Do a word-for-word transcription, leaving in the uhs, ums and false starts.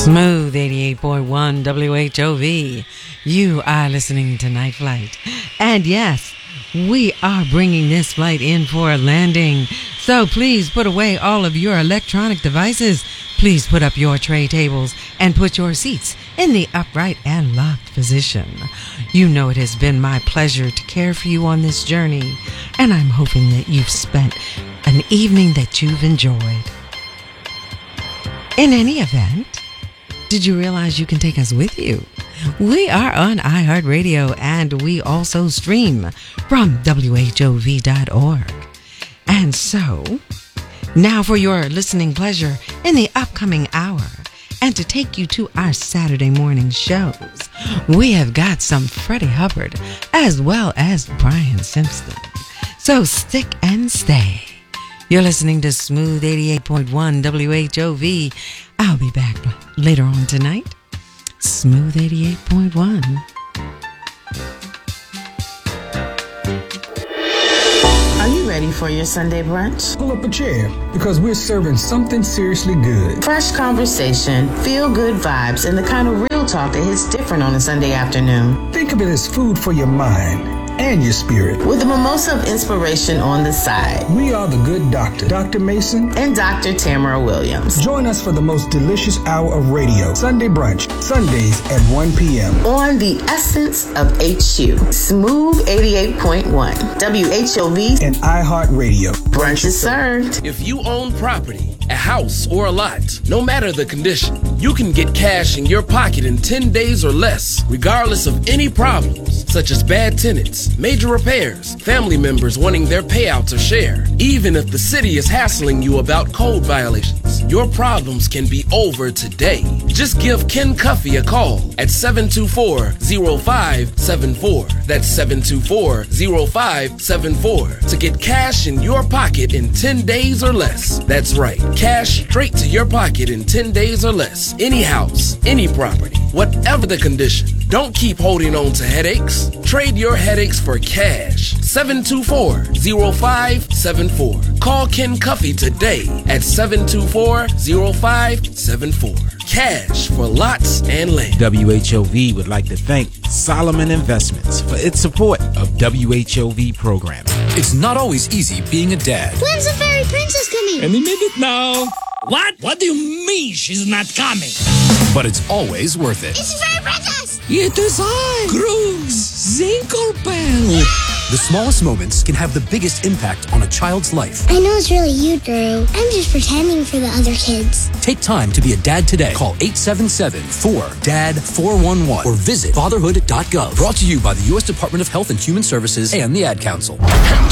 Smooth eighty-eight point one W H O V. You are listening to Night Flight. And yes, we are bringing this flight in for a landing. So please put away all of your electronic devices. Please put up your tray tables and put your seats in the upright and locked position. You know it has been my pleasure to care for you on this journey, and I'm hoping that you've spent an evening that you've enjoyed. In any event, did you realize you can take us with you? We are on iHeartRadio, and we also stream from W H O V dot org. And so, now for your listening pleasure in the upcoming hour, and to take you to our Saturday morning shows, we have got some Freddie Hubbard as well as Brian Simpson. So stick and stay. You're listening to Smooth eighty-eight point one W H O V. I'll be back later on tonight. Smooth eighty-eight point one. Are you ready for your Sunday brunch? Pull up a chair, because we're serving something seriously good. Fresh conversation, feel-good vibes, and the kind of real talk that hits different on a Sunday afternoon. Think of it as food for your mind and your spirit. With a mimosa of inspiration on the side. We are the good doctor, Doctor Mason and Doctor Tamara Williams. Join us for the most delicious hour of radio, Sunday brunch, Sundays at one p.m. on the essence of H U, Smooth eighty-eight point one, W H O V and iHeartRadio. Brunch is served. If you own property, a house or a lot, no matter the condition, you can get cash in your pocket in ten days or less, regardless of any problems, such as bad tenants, major repairs, family members wanting their payouts or share. Even if the city is hassling you about code violations, your problems can be over today. Just give Ken Cuffey a call at seven two four, zero five seven four. That's seven two four, zero five seven four to get cash in your pocket in ten days or less. That's right, cash straight to your pocket in ten days or less. Any house, any property, whatever the condition. Don't keep holding on to headaches. Trade your headaches for cash. seven two four, zero five seven four. Call Ken Cuffey today at seven two four, zero five seven four. Cash for lots and land. W H O V would like to thank Solomon Investments for its support of W H O V programming. It's not always easy being a dad. When's the fairy princess coming? Any minute now. What? What do you mean she's not coming? But it's always worth it. It's the fairy princess! It is I, Grooves Zinkelpel. The smallest moments can have the biggest impact on a child's life. I know it's really you, Drew. I'm just pretending for the other kids. Take time to be a dad today. Call eight seven seven, four, D A D, four one one or visit fatherhood dot gov. Brought to you by the U S Department of Health and Human Services and the Ad Council.